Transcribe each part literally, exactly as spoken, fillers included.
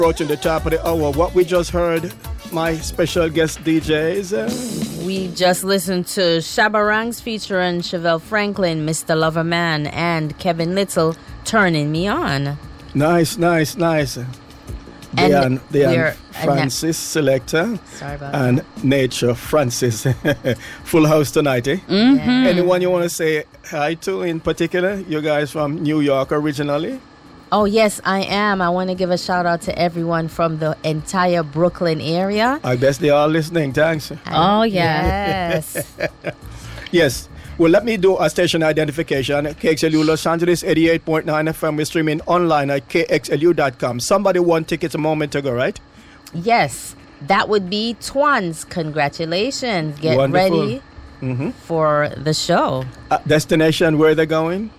Approaching the top of the hour, what we just heard, my special guest D Js. Uh, we just listened to Shabba Ranks featuring Chevelle Franklin, Mister Loverman, and Kevin Little, Turning Me On. Nice, nice, nice. Diane, Diane Francis Selector and that. Nature Francis. Full house tonight, eh? Mm-hmm. Yeah. Anyone you want to say hi to in particular? You guys from New York originally? Oh, yes, I am. I want to give a shout out to everyone from the entire Brooklyn area. I guess they are listening. Thanks. Oh, yes. Yes. Well, let me do a station identification. K X L U Los Angeles, eighty-eight point nine F M. We're streaming online at K X L U dot com. Somebody won tickets a moment ago, right? Yes. That would be Twans. Congratulations. Get Wonderful. ready mm-hmm. for the show. Uh, destination, where they're going?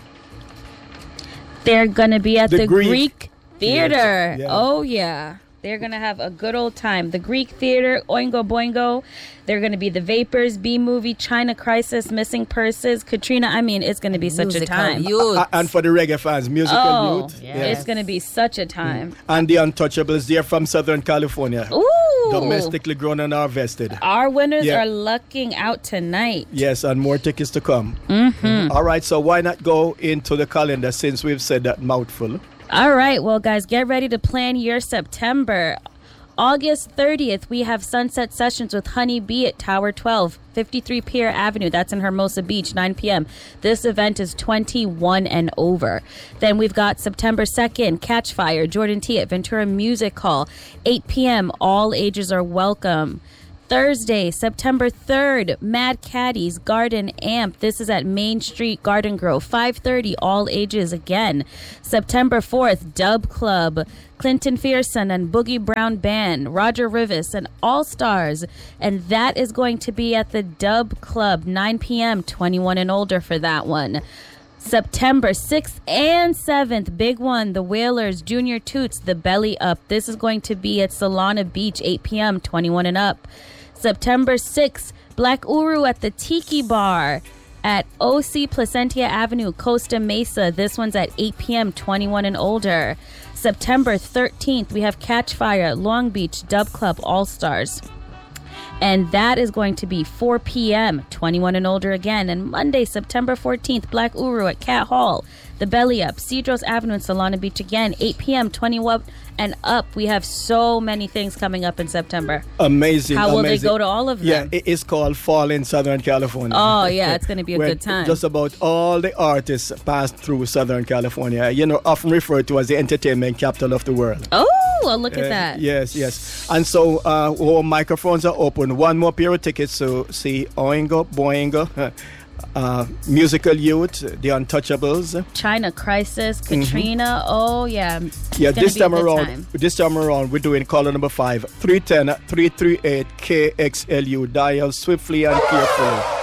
They're going to be at the, the Greek, Greek Theater. Yeah. Oh, yeah. They're going to have a good old time. The Greek Theater, Oingo Boingo. They're going to be the Vapors, B-Movie, China Crisis, Missing Purses, Katrina. I mean, it's going to be such musical a time. Uh, and for the reggae fans, musical oh, youth. Yes. It's going to be such a time. Mm. And the Untouchables, they're from Southern California. Ooh. Domestically grown and harvested. Our winners yeah. are lucking out tonight. Yes, and more tickets to come. Mm-hmm. Mm-hmm. All right, so why not go into the calendar since we've said that mouthful? All right, well, guys, get ready to plan your September. August thirtieth, we have Sunset Sessions with Honey Bee at Tower twelve, fifty-three Pier Avenue. That's in Hermosa Beach, nine p.m. This event is twenty-one and over. Then we've got September second, Catch Fire, Jordan T. at Ventura Music Hall, eight p.m. All ages are welcome. Thursday, September third, Mad Caddies, Garden Amp. This is at Main Street, Garden Grove, five thirty, all ages again. September fourth, Dub Club, Clinton Fearson and Boogie Brown Band, Roger Rivas and All Stars. And that is going to be at the Dub Club, nine p.m., twenty-one and older for that one. September sixth and seventh, big one, the Whalers, Junior Toots, the Belly Up. This is going to be at Solana Beach, eight p.m., twenty-one and up. September sixth, Black Uru at the Tiki Bar at O C Placentia Avenue, Costa Mesa. This one's at eight p.m., twenty-one and older. September thirteenth, we have Catch Fire, Long Beach, Dub Club, All Stars. And that is going to be four p.m., twenty-one and older again. And Monday, September fourteenth, Black Uru at Cat Hall, The Belly Up, Cedros Avenue in Solana Beach again, eight p.m., twenty-one and up. We have so many things coming up in September. Amazing. How will amazing. they go to all of them? Yeah, it's called Fall in Southern California. Oh, yeah, it's going to be a good time. Just about all the artists passed through Southern California, you know, often referred to as the entertainment capital of the world. Oh, well, look at uh, that. Yes, yes. And so uh, our microphones are open. One more pair of tickets to see Oingo, Boingo, uh, Musical Youth, The Untouchables, China Crisis, Katrina. Mm-hmm. Oh, yeah. It's yeah, this time around, time. this time around, we're doing caller number five, three one zero, three three eight, K X L U. Dial swiftly and carefully.